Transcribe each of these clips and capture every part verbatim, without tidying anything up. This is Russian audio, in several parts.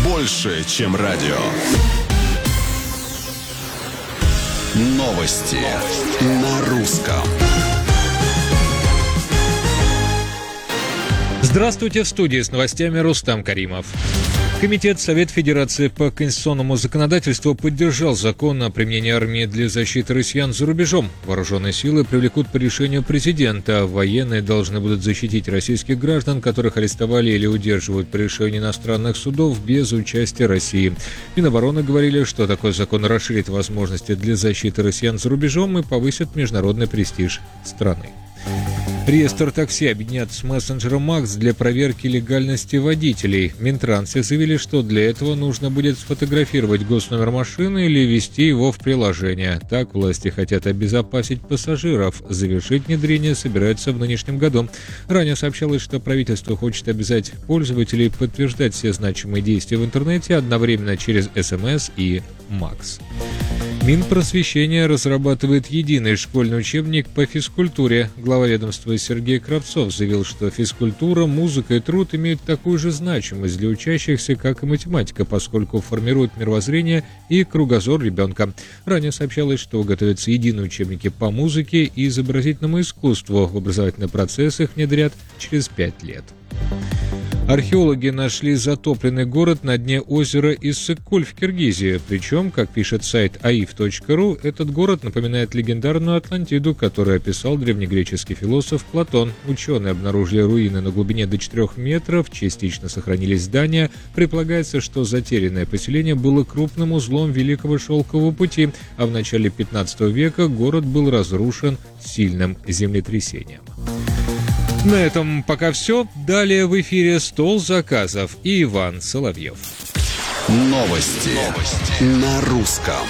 больше, чем радио. Новости на русском. Здравствуйте, в студии с новостями Рустам Каримов. Комитет Совет Федерации по конституционному законодательству поддержал закон о применении армии для защиты россиян за рубежом. Вооруженные силы привлекут по решению президента, а военные должны будут защитить российских граждан, которых арестовали или удерживают по решению иностранных судов без участия России. Минобороны говорили, что такой закон расширит возможности для защиты россиян за рубежом и повысит международный престиж страны. Реестр такси объединят с мессенджером Макс для проверки легальности водителей. В Минтрансе заявили, что для этого нужно будет сфотографировать госномер машины или ввести его в приложение. Так власти хотят обезопасить пассажиров. Завершить внедрение собираются в нынешнем году. Ранее сообщалось, что правительство хочет обязать пользователей подтверждать все значимые действия в интернете одновременно через эс эм эс и Макс. Минпросвещение разрабатывает единый школьный учебник по физкультуре. Глава ведомства Сергей Кравцов заявил, что физкультура, музыка и труд имеют такую же значимость для учащихся, как и математика, поскольку формируют мировоззрение и кругозор ребенка. Ранее сообщалось, что готовятся единые учебники по музыке и изобразительному искусству. В образовательный процесс их внедрят через пять лет. Археологи нашли затопленный город на дне озера Иссык-Куль в Киргизии. Причем, как пишет сайт аиф точка ру, этот город напоминает легендарную Атлантиду, которую описал древнегреческий философ Платон. Ученые обнаружили руины на глубине до четырёх метров, частично сохранились здания. Предполагается, что затерянное поселение было крупным узлом Великого Шелкового пути, а в начале пятнадцатого века город был разрушен сильным землетрясением. На этом пока все. Далее в эфире «Стол заказов» и Иван Соловьев. Новости, Новости. На русском.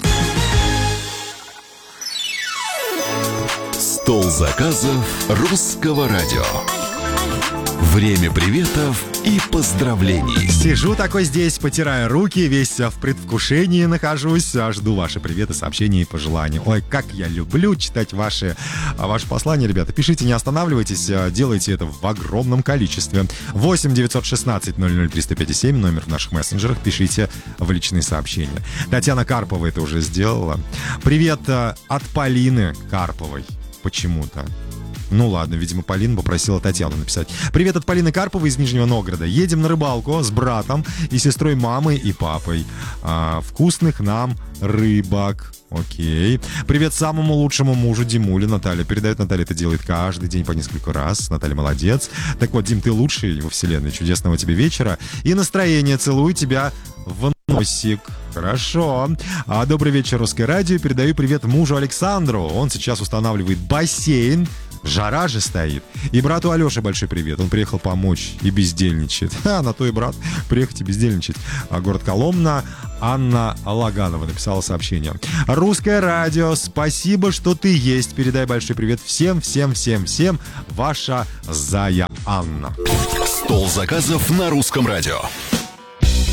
Стол заказов русского радио. Время приветов и поздравлений. Сижу такой здесь, потирая руки, весь в предвкушении нахожусь. Жду ваши приветы, сообщения и пожелания. Ой, как я люблю читать ваши, ваши послания, ребята. Пишите, не останавливайтесь, делайте это в огромном количестве. восемь девятьсот шестнадцать ноль ноль триста пятьдесят семь, номер в наших мессенджерах. Пишите в личные сообщения. Татьяна Карпова это уже сделала. Привет от Полины Карповой. Почему-то. Ну ладно, видимо, Полина попросила Татьяну написать. Привет от Полины Карповой из Нижнего Новгорода. Едем на рыбалку с братом и сестрой, мамой и папой. А, вкусных нам рыбок. Окей. Привет самому лучшему мужу Димуле. Наталья передает. Наталья это делает каждый день по несколько раз. Наталья молодец. Так вот, Дим, ты лучший во вселенной. Чудесного тебе вечера. И настроение. Целую тебя в носик. Хорошо. А, добрый вечер, Русское радио. Передаю привет мужу Александру. Он сейчас устанавливает бассейн. Жара же стоит. И брату Алёше большой привет. Он приехал помочь и бездельничает. А, на то и брат. Приехать и бездельничать. А, город Коломна. Анна Лаганова написала сообщение. Русское радио, спасибо, что ты есть. Передай большой привет всем, всем, всем, всем. Ваша Зая Анна. Стол заказов на русском радио.